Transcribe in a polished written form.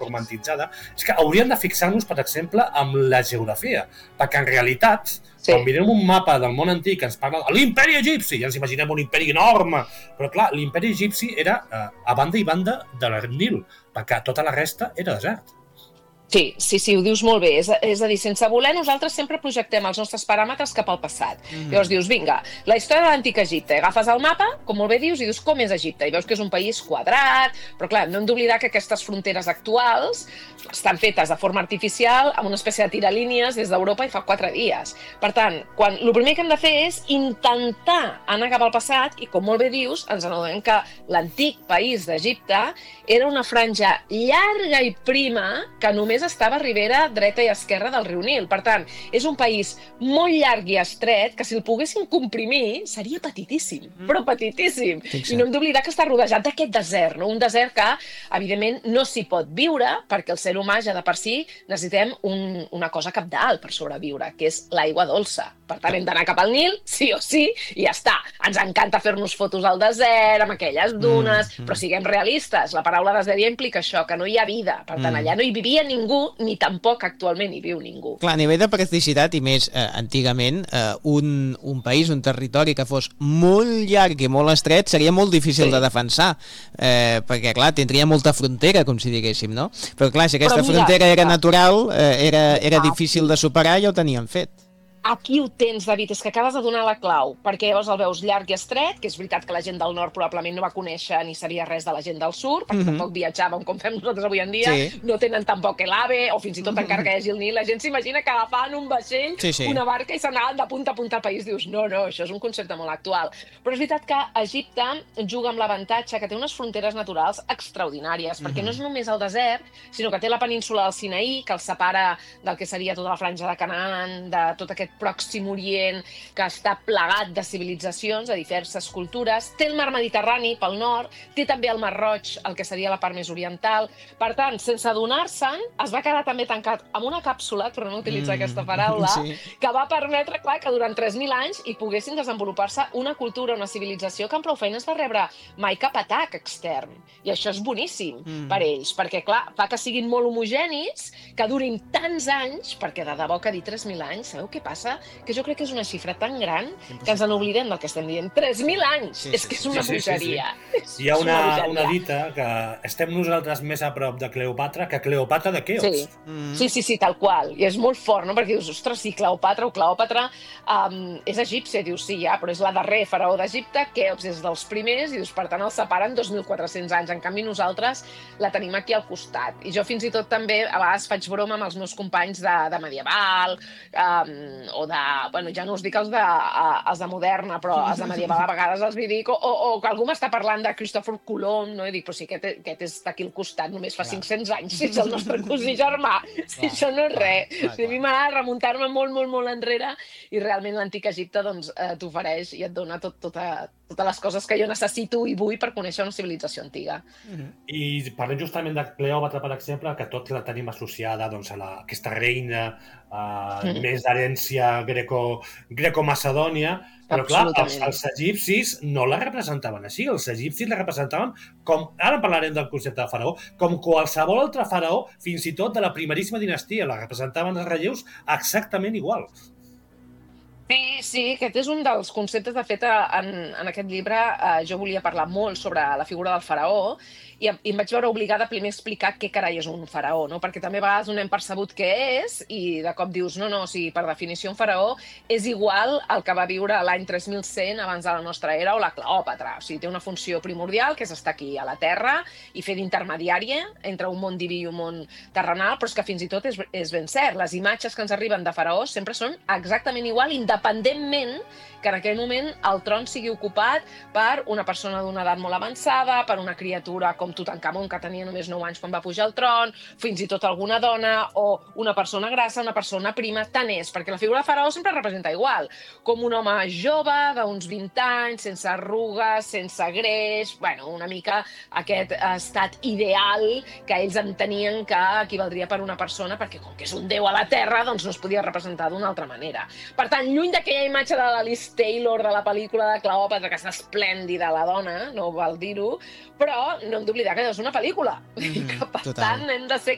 romantitzada, és que hauríem de fixar-nos, per exemple, amb la geografia, perquè en realitat, quan mirem un mapa del món antic que ens parla de l'imperi egipci, ja ens imaginem un imperi enorme, però clar, l'imperi egipci era a banda i banda de la Nil, perquè tota la resta era desert. Sí, ho dius molt bé. És a dir, sense voler, nosaltres sempre projectem els nostres paràmetres cap al passat. Llavors dius, vinga, la història de l'antic Egipte. Agafes el mapa, com molt bé dius, i dius com és Egipte. I veus que és un país quadrat, però clar, no hem d'oblidar que aquestes fronteres actuals estan fetes de forma artificial amb una espècie de tiralínies des d'Europa i fa 4 dies. Per tant, el primer que hem de fer és intentar anar cap al passat i, com molt bé dius, ens adonem que l'antic país d'Egipte era una franja llarga i prima que només estava a ribera dreta i esquerra del riu Nil. Per tant, és un país molt llarg i estret que si el poguessin comprimir seria petitíssim, però petitíssim. I no hem d'oblidar que està rodejat d'aquest desert, no? Un desert que, evidentment, no s'hi pot viure perquè el ser humà ja de per si necessitem una cosa cabdal per sobreviure, que és l'aigua dolça. Per tant, hem d'anar cap al Nil, sí o sí, i ja està. Ens encanta fer-nos fotos al desert, amb aquelles dunes, però siguem realistes. La paraula desert ja implica això, que no hi ha vida. Per tant, allà no hi vivia ningú, ni tampoc actualment hi viu ningú. Clar, a nivell de presticitat, i més antigament, un país, un territori que fos molt llarg i molt estret seria molt difícil de defensar, perquè, clar, tindria molta frontera, com si diguéssim, no? Però, clar, si aquesta frontera era natural, era difícil de superar i ja ho tenien fet. Aquí ho tens, David, és que acabes de donar la clau, perquè llavors el veus llarg i estret, que és veritat que la gent del nord probablement no va conèixer ni sabia res de la gent del sud, perquè tampoc viatjàvem com fem nosaltres avui en dia, no tenen tampoc l'AVE, o fins i tot encara que hi hagi el Nil, la gent s'imagina que agafaven un vaixell, una barca i s'anaven de punta a punta al país. Dius, no, això és un concepte molt actual. Però és veritat que Egipte juga amb l'avantatge que té unes fronteres naturals extraordinàries, perquè no és només el desert, sinó que té la península del Sinaí, que el separa del que seria tota la franja de Canaan, de tot aquest Pròxim Orient, que està plegat de civilitzacions, de diverses cultures. Té el mar Mediterrani pel nord, té també el mar Roig, el que seria la part més oriental. Per tant, sense adonar-se'n, es va quedar també tancat amb una càpsula, per no utilitzar aquesta paraula, que va permetre, clar, que durant 3.000 anys hi poguessin desenvolupar-se una cultura, una civilització que amb prou feines va rebre mai cap atac extern. I això és boníssim per ells, perquè, clar, fa que siguin molt homogenis, que durin tants anys, perquè de debò que dir 3.000 anys, sabeu què passa? Que jo crec que és una xifra tan gran que ens n'oblidem del que estem dient. 3.000 anys! És que és una bogeria. Hi ha una dita que estem nosaltres més a prop de Cleopatra que Cleopatra de Keops. Sí, tal qual. I és molt fort, no? Perquè dius, ostres, sí, Cleopatra és egípcia, dius, sí, ja, però és la darrer faraó d'Egipte, Keops és dels primers, i dius, per tant, els separen 2.400 anys. En canvi, nosaltres la tenim aquí al costat. I jo fins i tot també, a vegades faig broma amb els meus companys de medieval, o de, bueno, ja no us dic els de moderna, però els de medieval a vegades els dic, o que algú m'està parlant de Cristòfor Colom, no? I dic, però sí, aquest és d'aquí al costat, només fa 500 anys, si és el nostre cosí germà, si això no és res. A mi m'agrada remuntar-me molt enrere, i realment l'antic Egipte t'ofereix i et dona totes les coses que jo necessito i vull per conèixer una civilització antiga. I parlem justament de Cleòpatra, per exemple, que tots la tenim associada a aquesta reina més d'herència greco-macedònia, però clar, els egipcis no la representaven així, els egipcis la representaven com, ara parlarem del concepte de faraó, com qualsevol altre faraó, fins i tot de la primeríssima dinastia, la representaven els relleus exactament igual. Sí, aquest és un dels conceptes. De fet, en aquest llibre jo volia parlar molt sobre la figura del faraó i em vaig veure obligada a primer a explicar què carai és un faraó, no? Perquè també a vegades no hem percebut què és i de cop dius, no, o sigui, per definició un faraó és igual al que va viure l'any 3100 abans de la nostra era o la Cleòpatra. O sigui, té una funció primordial, que és estar aquí a la Terra i fer d'intermediària entre un món diví i un món terrenal, però és que fins i tot és ben cert. Les imatges que ens arriben de faraós sempre són exactament igual, independentment que en aquell moment el tron sigui ocupat per una persona d'una edat molt avançada, per una criatura com Tutankamon, que tenia només 9 anys quan va pujar al tron, fins i tot alguna dona, o una persona grassa, una persona prima, tant és, perquè la figura de faraó sempre representa igual, com un home jove, d'uns 20 anys, sense arrugues, sense greix, bueno, una mica aquest estat ideal que ells entenien que equivaldria per una persona, perquè com que és un déu a la Terra, doncs no es podia representar d'una altra manera. Per tant, lluny d'aquella imatge de l'Alice Taylor de la pel·lícula de Cleòpatra, que està esplèndida la dona, no val dir-ho, però no hem d'oblidar que és una pel·lícula. Per tant, hem de ser